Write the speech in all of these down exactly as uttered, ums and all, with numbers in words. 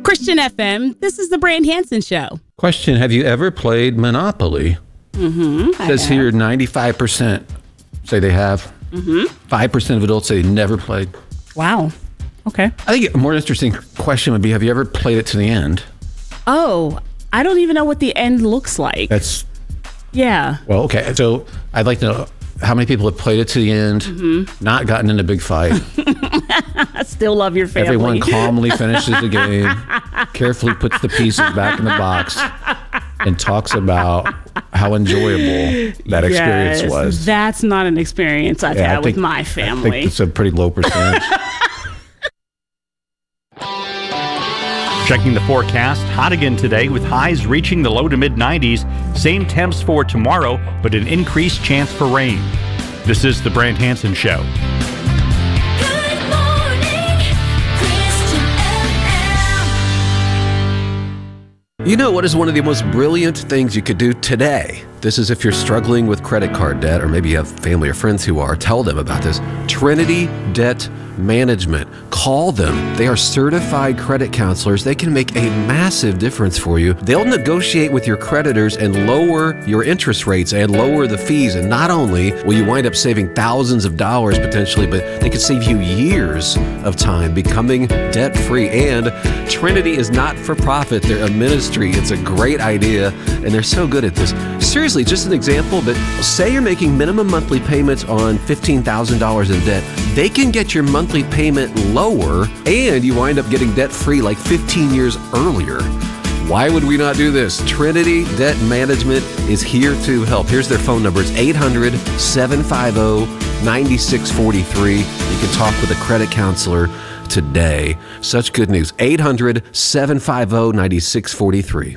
Christian F M, this is the Brand Hansen Show. Question, have you ever played Monopoly? Mm-hmm. It says here ninety-five percent say they have. Mm-hmm. five percent of adults say they never played. Wow. Okay. I think a more interesting question would be, have you ever played it to the end? Oh, I don't even know what the end looks like. That's... Yeah. Well, okay. So I'd like to know how many people have played it to the end, mm-hmm. not gotten in a big fight. I still love your family. Everyone calmly finishes the game, carefully puts the pieces back in the box, and talks about how enjoyable that experience yes, was. That's not an experience I've yeah, had I think, with my family. I think it's a pretty low percentage. Checking the forecast, hot again today with highs reaching the low to mid nineties. Same temps for tomorrow, but an increased chance for rain. This is the Brand Hansen Show. Good morning, Christian F M. You know what is one of the most brilliant things you could do today? This is if you're struggling with credit card debt, or maybe you have family or friends who are. Tell them about this. Trinity Debt Management. Call them. They are certified credit counselors. They can make a massive difference for you. They'll negotiate with your creditors and lower your interest rates and lower the fees. And not only will you wind up saving thousands of dollars potentially, but they could save you years of time becoming debt-free. And Trinity is not for profit. They're a ministry. It's a great idea, and they're so good at this. Seriously, just an example, but say you're making minimum monthly payments on fifteen thousand dollars in debt. They can get your monthly payment lower, and you wind up getting debt-free like fifteen years earlier. Why would we not do this? Trinity Debt Management is here to help. Here's their phone number. It's eight hundred, seven five zero, nine six four three. You can talk with a credit counselor today. Such good news. eight hundred, seven five zero, nine six four three.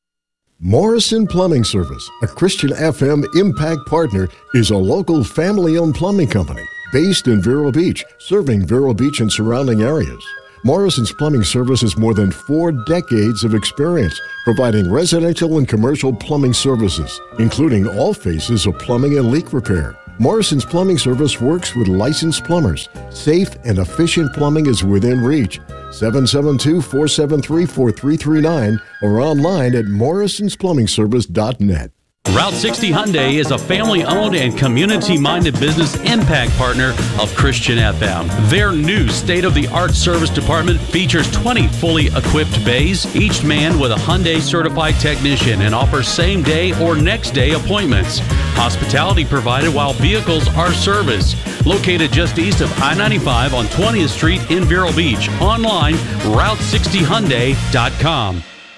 Morrison Plumbing Service, a Christian F M Impact partner, is a local family-owned plumbing company based in Vero Beach, serving Vero Beach and surrounding areas. Morrison's Plumbing Service has more than four decades of experience providing residential and commercial plumbing services, including all phases of plumbing and leak repair. Morrison's Plumbing Service works with licensed plumbers. Safe and efficient plumbing is within reach. seven seven two, four seven three, four three three nine or online at morrisons plumbing service dot net. Route sixty Hyundai is a family-owned and community-minded business impact partner of Christian F M. Their new state-of-the-art service department features twenty fully equipped bays, each manned with a Hyundai-certified technician, and offers same-day or next-day appointments. Hospitality provided while vehicles are serviced. Located just east of I ninety-five on twentieth Street in Vero Beach. Online, route sixty hyundai dot com.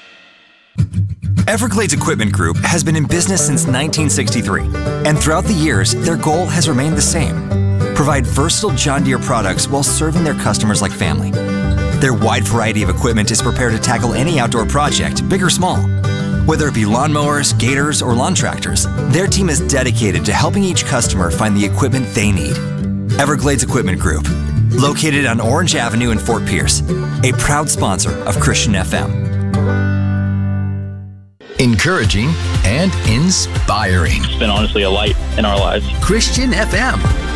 Everglades Equipment Group has been in business since nineteen sixty-three, and throughout the years, their goal has remained the same: provide versatile John Deere products while serving their customers like family. Their wide variety of equipment is prepared to tackle any outdoor project, big or small. Whether it be lawnmowers, gators, or lawn tractors, their team is dedicated to helping each customer find the equipment they need. Everglades Equipment Group, located on Orange Avenue in Fort Pierce, a proud sponsor of Christian F M. Encouraging and inspiring. It's been honestly a light in our lives. Christian F M.